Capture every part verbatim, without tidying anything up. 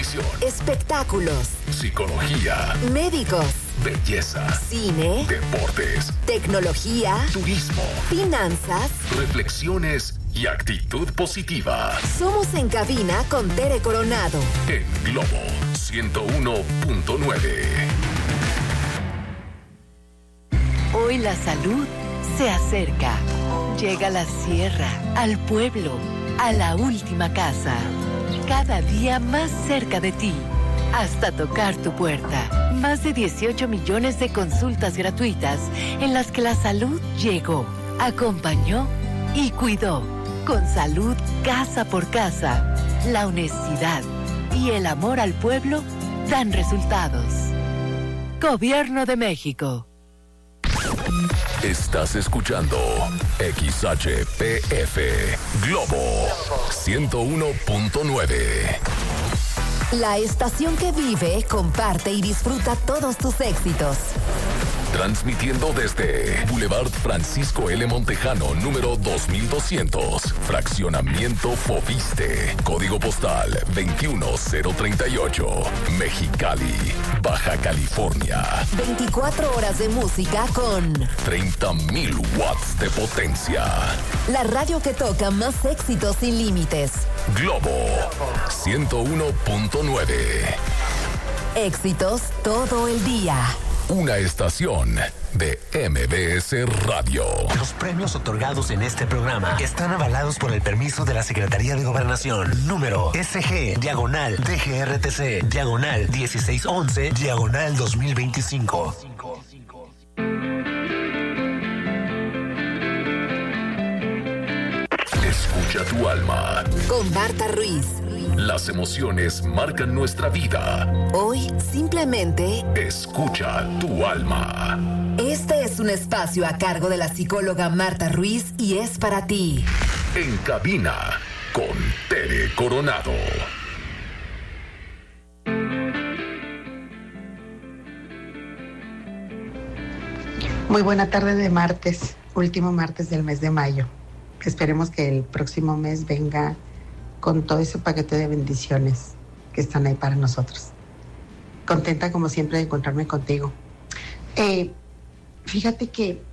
nutrición, espectáculos, psicología, médicos, belleza, cine, deportes, tecnología, turismo, finanzas, reflexiones y actitud positiva. Somos En Cabina con Tere Coronado. En Globo ciento uno punto nueve. Hoy la salud se acerca. Llega a la sierra, al pueblo, a la última casa. Cada día más cerca de ti, hasta tocar tu puerta. Más de dieciocho millones de consultas gratuitas en las que la salud llegó, acompañó y cuidó. Con salud casa por casa, la honestidad y el amor al pueblo dan resultados. Gobierno de México. Estás escuchando X H P F Globo ciento uno punto nueve. La estación que vive, comparte y disfruta todos tus éxitos. Transmitiendo desde Boulevard Francisco L. Montejano, número dos mil doscientos, Fraccionamiento Fobiste, Código Postal veintiuno cero treinta y ocho, Mexicali, Baja California. veinticuatro horas de música con treinta mil watts de potencia. La radio que toca más éxitos sin límites. Globo ciento uno punto nueve. Éxitos todo el día. Una estación de M B S Radio. Los premios otorgados en este programa están avalados por el permiso de la Secretaría de Gobernación. Número S G, diagonal, D G R T C, diagonal, dieciséis once, diagonal dos mil veinticinco. Escucha tu alma. Con Marta Ruiz. Las emociones marcan nuestra vida. Hoy, simplemente, escucha tu alma. Este es un espacio a cargo de la psicóloga Marta Ruiz y es para ti. En Cabina, con Tere Coronado. Muy buena tarde de martes, último martes del mes de mayo. Esperemos que el próximo mes venga con todo ese paquete de bendiciones que están ahí para nosotros. Contenta como siempre de encontrarme contigo. Eh, fíjate que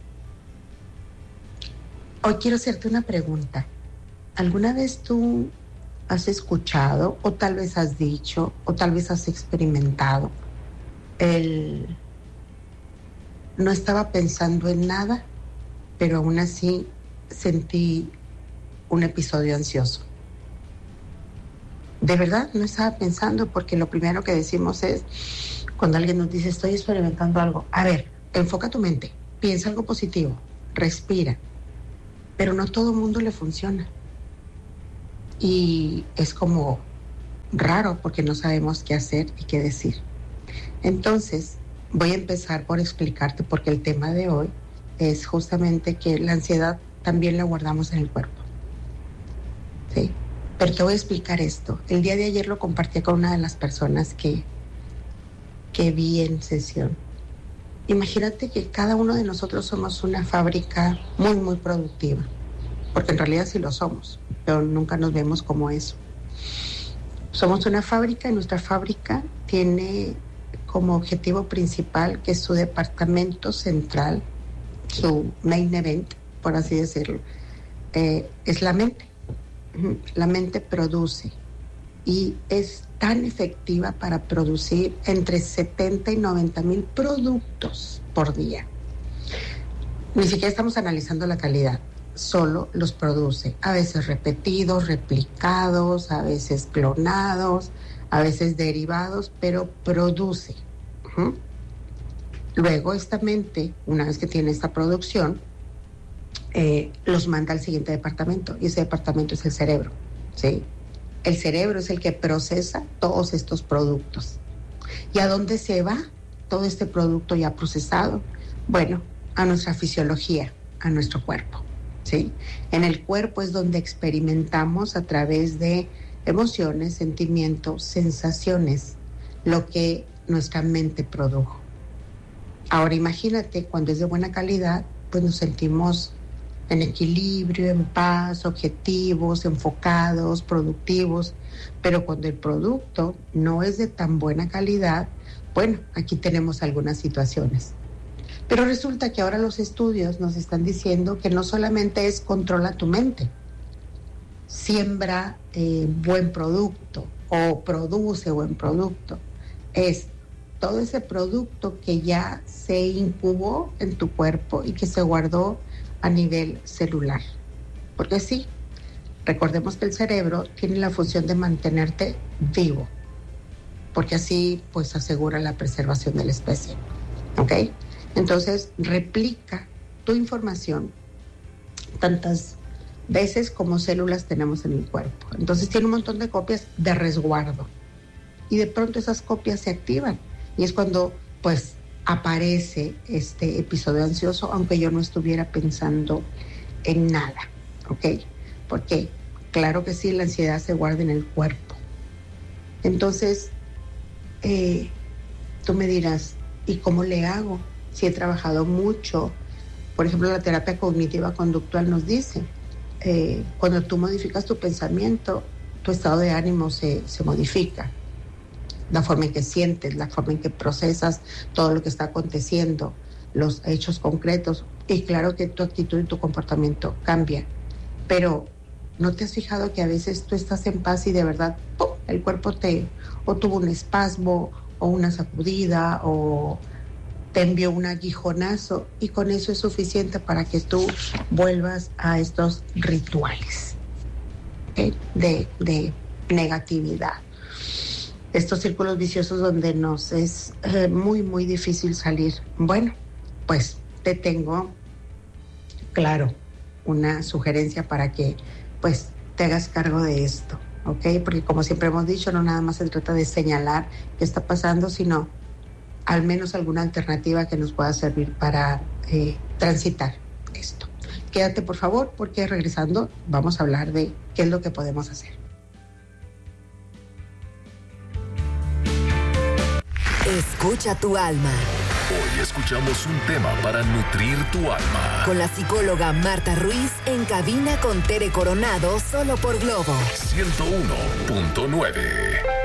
hoy quiero hacerte una pregunta. ¿Alguna vez tú has escuchado o tal vez has dicho o tal vez has experimentado el no estaba pensando en nada, pero aún así sentí un episodio ansioso? De verdad, no estaba pensando, porque lo primero que decimos es, cuando alguien nos dice, estoy experimentando algo, a ver, enfoca tu mente, piensa algo positivo, respira, pero no todo el mundo le funciona. Y es como raro, porque no sabemos qué hacer y qué decir. Entonces, voy a empezar por explicarte, porque el tema de hoy es justamente que la ansiedad también la guardamos en el cuerpo. ¿Sí? Pero te voy a explicar esto. El día de ayer lo compartí con una de las personas que, que vi en sesión. Imagínate que cada uno de nosotros somos una fábrica muy, muy productiva. Porque en realidad sí lo somos, pero nunca nos vemos como eso. Somos una fábrica y nuestra fábrica tiene como objetivo principal que su departamento central, su main event, por así decirlo, eh, es la mente. La mente produce y es tan efectiva para producir entre setenta y noventa mil productos por día. Ni siquiera estamos analizando la calidad, solo los produce, a veces repetidos, replicados, a veces clonados, a veces derivados, pero produce. Uh-huh. Luego esta mente, una vez que tiene esta producción, Eh, los manda al siguiente departamento, y ese departamento es el cerebro, ¿sí? El cerebro es el que procesa todos estos productos. ¿Y a dónde se va todo este producto ya procesado? Bueno, a nuestra fisiología, a nuestro cuerpo, ¿sí? En el cuerpo es donde experimentamos a través de emociones, sentimientos, sensaciones, lo que nuestra mente produjo. Ahora imagínate, cuando es de buena calidad, pues nos sentimos en equilibrio, en paz, objetivos, enfocados, productivos. Pero cuando el producto no es de tan buena calidad, bueno, aquí tenemos algunas situaciones. Pero resulta que ahora los estudios nos están diciendo que no solamente es controla tu mente, siembra eh, buen producto o produce buen producto, es todo ese producto que ya se incubó en tu cuerpo y que se guardó a nivel celular. Porque sí, recordemos que el cerebro tiene la función de mantenerte vivo, porque así pues asegura la preservación de la especie, ¿ok? Entonces replica tu información tantas veces como células tenemos en el cuerpo. Entonces tiene un montón de copias de resguardo y de pronto esas copias se activan y es cuando pues aparece este episodio ansioso, aunque yo no estuviera pensando en nada, ¿ok? Porque claro que sí, la ansiedad se guarda en el cuerpo. Entonces eh, tú me dirás, ¿y cómo le hago? Si he trabajado mucho, por ejemplo, la terapia cognitiva conductual nos dice, eh, cuando tú modificas tu pensamiento, tu estado de ánimo se, se modifica. La forma en que sientes, la forma en que procesas todo lo que está aconteciendo, los hechos concretos, y claro que tu actitud y tu comportamiento cambia. Pero ¿no te has fijado que a veces tú estás en paz y de verdad, ¡pum!, el cuerpo te o tuvo un espasmo o una sacudida o te envió un aguijonazo y con eso es suficiente para que tú vuelvas a estos rituales, ¿okay?, de, de negatividad? Estos círculos viciosos donde nos es eh, muy, muy difícil salir. Bueno, pues te tengo, claro, una sugerencia para que pues te hagas cargo de esto, ¿ok? Porque como siempre hemos dicho, no nada más se trata de señalar qué está pasando, sino al menos alguna alternativa que nos pueda servir para eh, transitar esto. Quédate, por favor, porque regresando vamos a hablar de qué es lo que podemos hacer. Escucha tu alma. Hoy escuchamos un tema para nutrir tu alma. Con la psicóloga Marta Ruiz en cabina con Tere Coronado, solo por Globo ciento uno punto nueve.